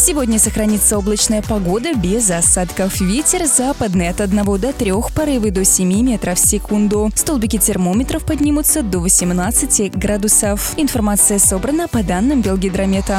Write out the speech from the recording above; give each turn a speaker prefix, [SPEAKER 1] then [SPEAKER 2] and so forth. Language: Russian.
[SPEAKER 1] Сегодня сохранится облачная погода без осадков. Ветер западный от 1 до 3, порывы до 7 метров в секунду. Столбики термометров поднимутся до 18 градусов. Информация собрана по данным Белгидромета.